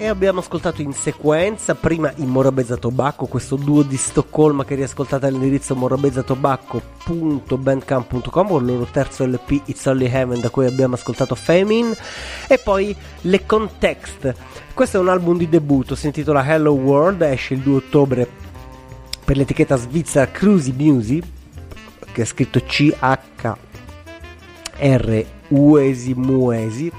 E abbiamo ascoltato in sequenza prima i Morabeza Tobacco, questo duo di Stoccolma che riascoltate all'indirizzo morabezatobacco.bandcamp.com con il loro terzo LP It's Only Heaven, da cui abbiamo ascoltato Famine, e poi Le Context. Questo è un album di debutto, si intitola Hello World, esce il 2 ottobre per l'etichetta svizzera Cruzy Music, che è scritto CHR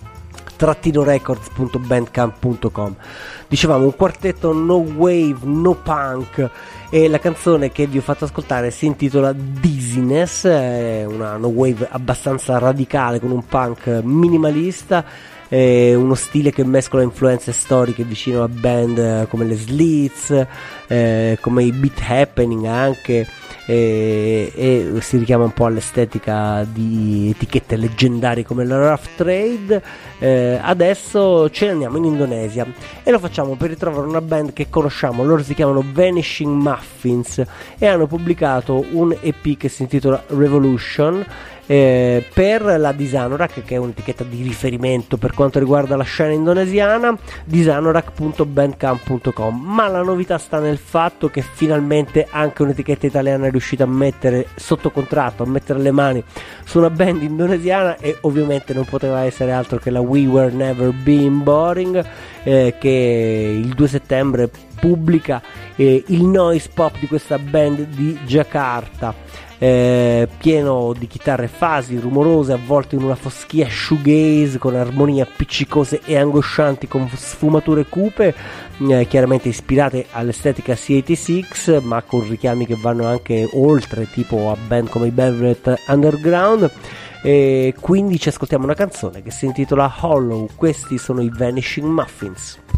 records.bandcamp.com. Dicevamo un quartetto no wave, no punk, e la canzone che vi ho fatto ascoltare si intitola Dizziness, è una no wave abbastanza radicale con un punk minimalista, uno stile che mescola influenze storiche vicino a band come le Slits, come i Beat Happening anche, e si richiama un po' all'estetica di etichette leggendarie come la Rough Trade. Adesso ce ne andiamo in Indonesia e lo facciamo per ritrovare una band che conosciamo. Loro si chiamano Vanishing Muffins e hanno pubblicato un EP che si intitola Revolution, per la Disanorak, che è un'etichetta di riferimento per quanto riguarda la scena indonesiana, disanorak.bandcamp.com. ma la novità sta nel fatto che finalmente anche un'etichetta italiana è riuscita a mettere sotto contratto, a mettere le mani su una band indonesiana, e ovviamente non poteva essere altro che la We Were Never Been Boring, che il 2 settembre pubblica il noise pop di questa band di Giacarta, pieno di chitarre fasi, rumorose, avvolte in una foschia shoegaze con armonie appiccicose e angoscianti, con sfumature cupe, chiaramente ispirate all'estetica C86, ma con richiami che vanno anche oltre, tipo a band come i Velvet Underground. E quindi ci ascoltiamo una canzone che si intitola Hollow. Questi sono i Vanishing Muffins.